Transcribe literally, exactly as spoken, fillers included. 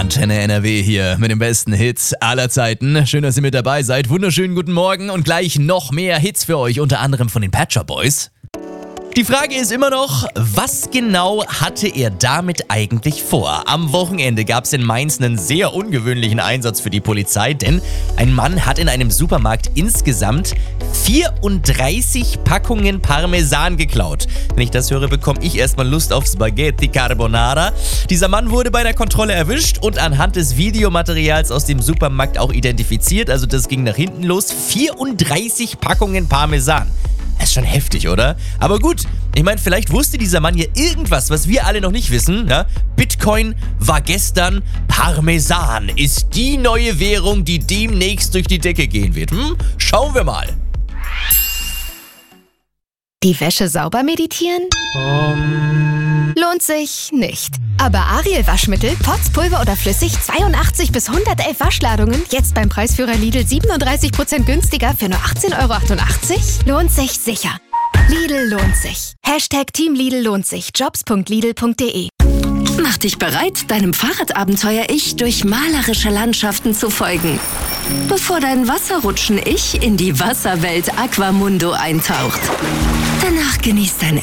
Antenne N R W hier mit dem besten Hits aller Zeiten. Schön, dass ihr mit dabei seid. Wunderschönen guten Morgen und gleich noch mehr Hits für euch, unter anderem von den Pet Shop Boys. Die Frage ist immer noch, was genau hatte er damit eigentlich vor? Am Wochenende gab es in Mainz einen sehr ungewöhnlichen Einsatz für die Polizei, denn ein Mann hat in einem Supermarkt insgesamt vierunddreißig Packungen Parmesan geklaut. Wenn ich das höre, bekomme ich erstmal Lust auf Spaghetti Carbonara. Dieser Mann wurde bei der Kontrolle erwischt und anhand des Videomaterials aus dem Supermarkt auch identifiziert. Also das ging nach hinten los. vierunddreißig Packungen Parmesan. Das ist schon heftig, oder? Aber gut, ich meine, vielleicht wusste dieser Mann hier irgendwas, was wir alle noch nicht wissen. Ja? Bitcoin war gestern, Parmesan ist die neue Währung, die demnächst durch die Decke gehen wird. Hm? Schauen wir mal. Die Wäsche sauber meditieren? Um. Lohnt sich nicht. Aber Ariel Waschmittel, Pots, Pulver oder flüssig, zweiundachtzig bis hundertelf Waschladungen, jetzt beim Preisführer Lidl siebenunddreißig Prozent günstiger für nur achtzehn Euro achtundachtzig? Lohnt sich sicher. Lidl lohnt sich. Hashtag Team Lidl lohnt sich. jobs punkt lidl punkt de. Mach dich bereit, deinem Fahrradabenteuer-Ich durch malerische Landschaften zu folgen. Bevor dein Wasserrutschen-Ich in die Wasserwelt Aquamundo eintaucht. Danach genießt dein